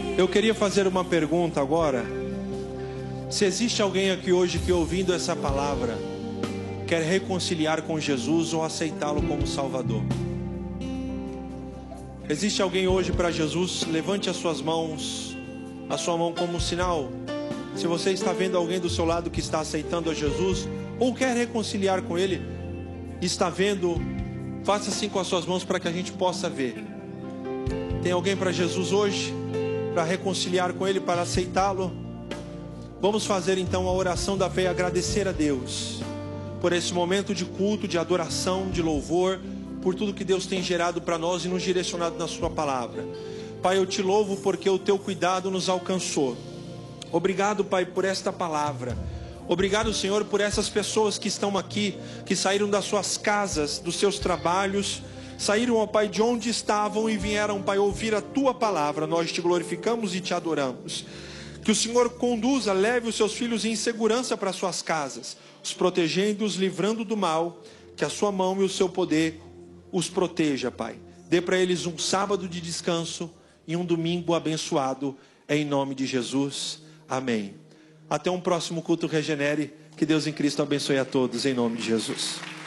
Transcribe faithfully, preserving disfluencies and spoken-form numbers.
Eu queria fazer uma pergunta agora. Se existe alguém aqui hoje que, ouvindo essa palavra, quer reconciliar com Jesus ou aceitá-lo como Salvador. Existe alguém hoje para Jesus? Levante as suas mãos, a sua mão como um sinal. Se você está vendo alguém do seu lado que está aceitando a Jesus ou quer reconciliar com Ele, está vendo, faça assim com as suas mãos para que a gente possa ver. Tem alguém para Jesus hoje? Para reconciliar com Ele, para aceitá-lo? Vamos fazer então a oração da fé e agradecer a Deus por esse momento de culto, de adoração, de louvor, por tudo que Deus tem gerado para nós e nos direcionado na sua palavra. Pai, eu te louvo porque o teu cuidado nos alcançou. Obrigado, Pai, por esta palavra. Obrigado, Senhor, por essas pessoas que estão aqui, que saíram das suas casas, dos seus trabalhos, saíram, ó Pai, de onde estavam e vieram, Pai, ouvir a tua palavra. Nós te glorificamos e te adoramos. Que o Senhor conduza, leve os seus filhos em segurança para suas casas, os protegendo, os livrando do mal. Que a sua mão e o seu poder os proteja, Pai. Dê para eles um sábado de descanso e um domingo abençoado, em nome de Jesus. Amém. Até um próximo culto Regenere. Que Deus em Cristo abençoe a todos, em nome de Jesus.